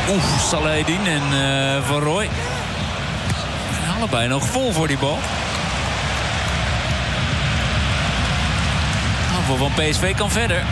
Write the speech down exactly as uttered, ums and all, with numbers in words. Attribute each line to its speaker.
Speaker 1: Oeh, Salahedin en uh, Van Rooij. Allebei nog vol voor die bal. Aanval van P S V kan verder.